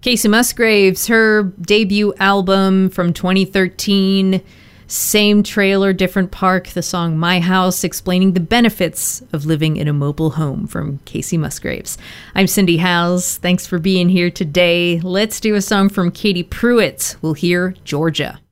Kacey Musgraves, her debut album from 2013, same trailer, different park, the song My House, explaining the benefits of living in a mobile home from Kacey Musgraves. I'm Cindy Howes. Thanks for being here today. Let's do a song from Katie Pruitt. We'll hear Georgia.